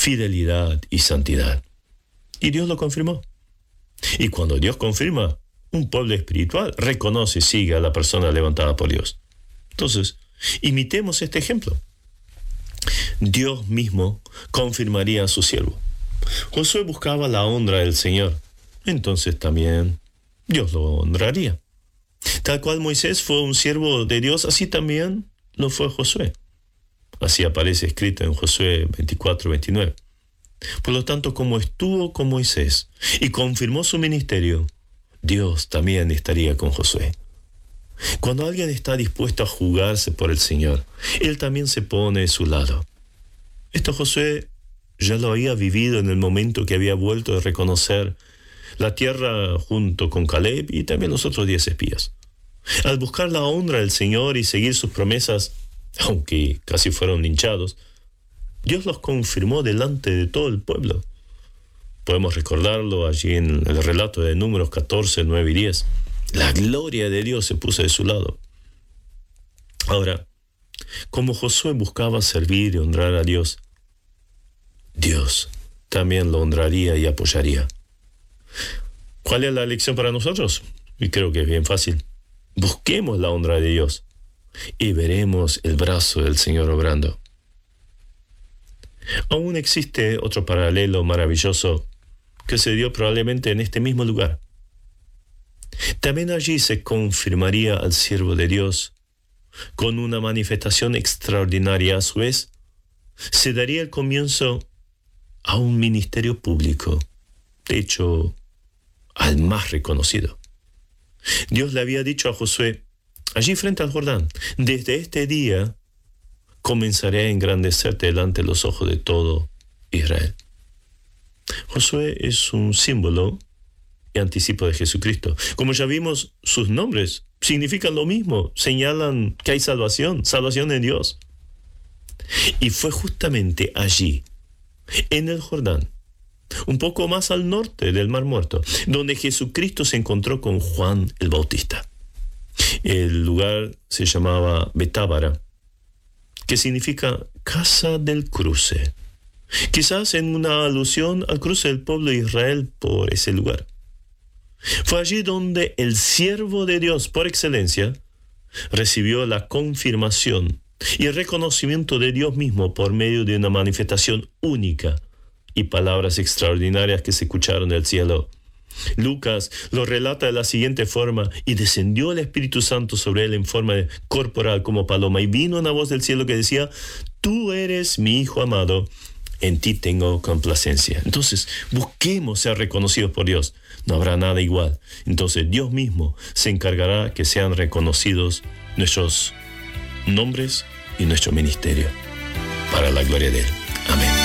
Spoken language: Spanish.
fidelidad y santidad. Y Dios lo confirmó. Y cuando Dios confirma, un pueblo espiritual reconoce y sigue a la persona levantada por Dios. Entonces, imitemos este ejemplo. Dios mismo confirmaría a su siervo. Josué buscaba la honra del Señor. Entonces también Dios lo honraría. Tal cual Moisés fue un siervo de Dios, así también lo fue Josué. Así aparece escrito en Josué 24:29. Por lo tanto, como estuvo con Moisés y confirmó su ministerio, Dios también estaría con Josué. Cuando alguien está dispuesto a jugarse por el Señor, Él también se pone de su lado. Esto Josué ya lo había vivido en el momento que había vuelto a reconocer la tierra junto con Caleb y también los otros 10 espías. Al buscar la honra del Señor y seguir sus promesas, aunque casi fueron linchados, Dios los confirmó delante de todo el pueblo. Podemos recordarlo allí en el relato de Números 14, 9 y 10. La gloria de Dios se puso de su lado. Ahora, como Josué buscaba servir y honrar a Dios, Dios también lo honraría y apoyaría. ¿Cuál es la lección para nosotros? Y creo que es bien fácil. Busquemos la honra de Dios y veremos el brazo del Señor obrando. Aún existe otro paralelo maravilloso que se dio probablemente en este mismo lugar. También allí se confirmaría al siervo de Dios con una manifestación extraordinaria. A su vez, se daría el comienzo a un ministerio público, de hecho, al más reconocido. Dios le había dicho a Josué, allí frente al Jordán, desde este día comenzaré a engrandecerte delante de los ojos de todo Israel. Josué es un símbolo y anticipo de Jesucristo. Como ya vimos, sus nombres significan lo mismo, señalan que hay salvación en Dios. Y fue justamente allí, en el Jordán, un poco más al norte del Mar Muerto, donde Jesucristo se encontró con Juan el Bautista. El lugar se llamaba Betábara, que significa casa del cruce, quizás en una alusión al cruce del pueblo de Israel por ese lugar. Fue allí donde el siervo de Dios por excelencia recibió la confirmación y el reconocimiento de Dios mismo por medio de una manifestación única y palabras extraordinarias que se escucharon del cielo. Lucas lo relata de la siguiente forma: y descendió el Espíritu Santo sobre él en forma corporal como paloma, y vino una voz del cielo que decía: tú eres mi Hijo amado, en ti tengo complacencia. Entonces, busquemos ser reconocidos por Dios. No habrá nada igual. Entonces, Dios mismo se encargará que sean reconocidos nuestros nombres y nuestro ministerio, para la gloria de Él. Amén.